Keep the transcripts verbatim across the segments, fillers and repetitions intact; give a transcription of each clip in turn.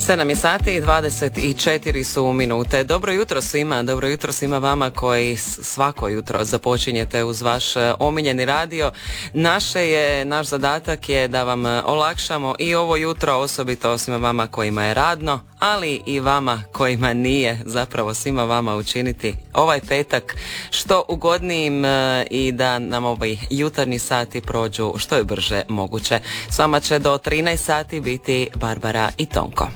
sedam je sati i dvadeset četiri su minute. Dobro jutro svima, dobro jutro svima vama koji svako jutro započinjete uz vaš omiljeni radio. Naše je, naš zadatak je da vam olakšamo i ovo jutro, osobito svima vama kojima je radno, ali i vama kojima nije, zapravo svima vama učiniti ovaj petak što ugodnijim i da nam ovi jutarnji sati prođu što je brže moguće. S vama će do trinaest sati biti Barbara i Tonko.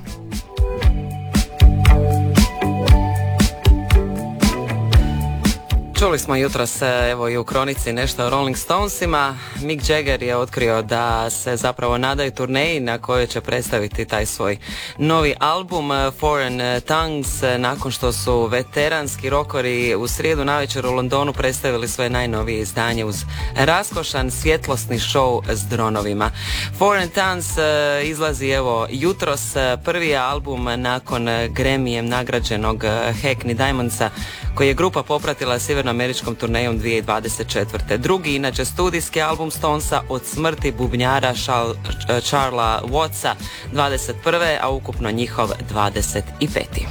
Čuli smo jutros evo i u kronici nešto o Rolling Stonesima. Mick Jagger je otkrio da se zapravo nadaju turneji na kojoj će predstaviti taj svoj novi album Foreign Tongues, nakon što su veteranski rokeri u srijedu navečer u Londonu predstavili svoje najnovije izdanje uz raskošan svjetlosni show s dronovima. Foreign Tongues izlazi evo jutros, prvi je album nakon Grammyjem nagrađenog Hackney Diamondsa koji je grupa popratila sjevernoameričkom turnejom dvije tisuće dvadeset četvrte. Drugi, inače studijski album Stonesa od smrti bubnjara Charlesa Wattsa dvadeset prve, a ukupno njihov dvadeset peti.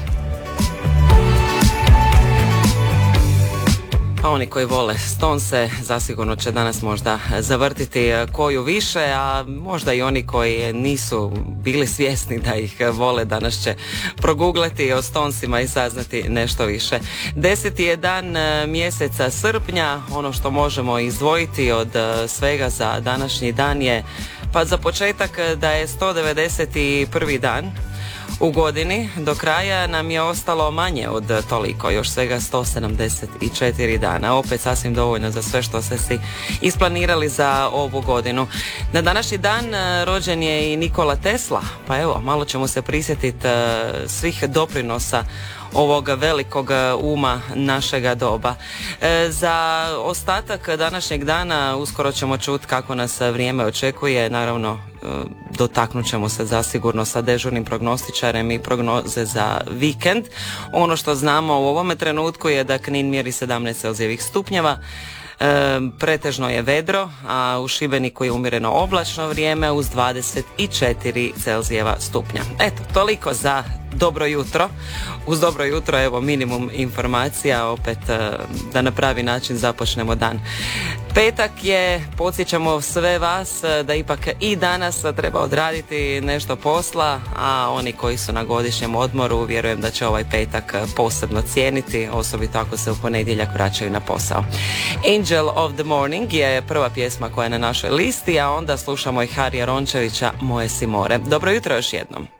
A oni koji vole Stonese zasigurno će danas možda zavrtiti koju više, a možda i oni koji nisu bili svjesni da ih vole danas će proguglati o Stonesima i saznati nešto više. Deseti je dan mjeseca srpnja, ono što možemo izdvojiti od svega za današnji dan je, pa za početak da je sto devedeset prvi dan u godini, do kraja nam je ostalo manje od toliko, još svega sto sedamdeset četiri dana, opet sasvim dovoljno za sve što ste si isplanirali za ovu godinu. Na današnji dan rođen je i Nikola Tesla, pa evo, malo ćemo se prisjetiti svih doprinosa ovog velikog uma našega doba. E, za ostatak današnjeg dana uskoro ćemo čuti kako nas vrijeme očekuje, naravno e, dotaknut ćemo se zasigurno sa dežurnim prognostičarem i prognoze za vikend. Ono što znamo u ovome trenutku je da Knin mjeri sedamnaest celzijevih stupnjeva, E, pretežno je vedro, a u Šibeniku je umjereno oblačno vrijeme uz dvadeset četiri celzijeva stupnja. Eto, toliko za dobro jutro. Uz dobro jutro, evo, minimum informacija, opet da na pravi način započnemo dan. Petak je, podsjećamo sve vas da ipak i danas treba odraditi nešto posla, a oni koji su na godišnjem odmoru vjerujem da će ovaj petak posebno cijeniti, osobito ako se u ponedjeljak vraćaju na posao. Angel of the Morning je prva pjesma koja je na našoj listi, a onda slušamo i Harija Rončevića Moje si more. Dobro jutro još jednom.